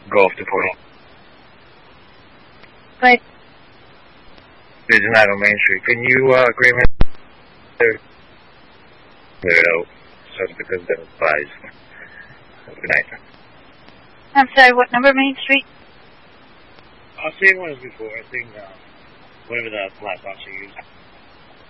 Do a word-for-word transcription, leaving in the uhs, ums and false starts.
go off the point. Right. It's not on Main Street. Can you uh, agree with me? Clear it out. Just because the advice. Good night. I'm sorry, what number Main Street? I've seen one before. I think uh, whatever the black box you use.